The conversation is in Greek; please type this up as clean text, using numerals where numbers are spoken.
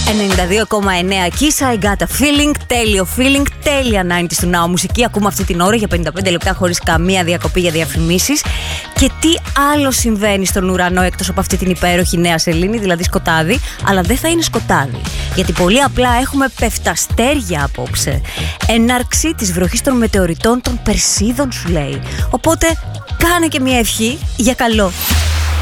92,9 Kiss, I got a feeling, τέλειο feeling, τέλεια 90's του Now μουσική. Ακούμε αυτή την ώρα για 55 λεπτά χωρίς καμία διακοπή για διαφημίσεις. Και τι άλλο συμβαίνει στον ουρανό εκτός από αυτή την υπέροχη νέα σελήνη, δηλαδή σκοτάδι, αλλά δεν θα είναι σκοτάδι. Γιατί πολύ απλά έχουμε πεφταστέρια απόψε. Έναρξη της βροχής των μετεωριτών των Περσίδων, σου λέει. Οπότε κάνε και μια ευχή για καλό.